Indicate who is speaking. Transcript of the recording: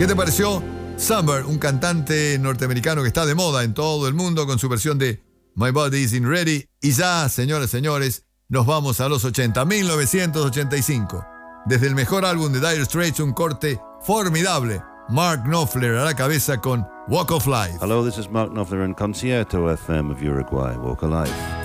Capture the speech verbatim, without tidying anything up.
Speaker 1: ¿Qué te pareció Summer, un cantante norteamericano que está de moda en todo el mundo con su versión de My Body Isn't Ready? Y ya, señores, señores, nos vamos a los ochenta, mil novecientos ochenta y cinco. Desde el mejor álbum de Dire Straits, un corte formidable. Mark Knopfler a la cabeza con Walk of Life.
Speaker 2: Hello, this is Mark Knopfler in Concierto F M of Uruguay. Walk of Life.